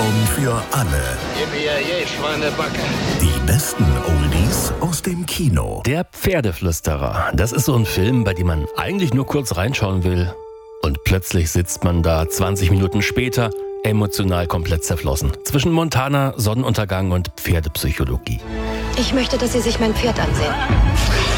Raum für alle. Yippie, Schweinebacke. Die besten Oldies aus dem Kino. Der Pferdeflüsterer. Das ist so ein Film, bei dem man eigentlich nur kurz reinschauen will. Und plötzlich sitzt man da 20 Minuten später, emotional komplett zerflossen. Zwischen Montana, Sonnenuntergang und Pferdepsychologie. Ich möchte, dass Sie sich mein Pferd ansehen.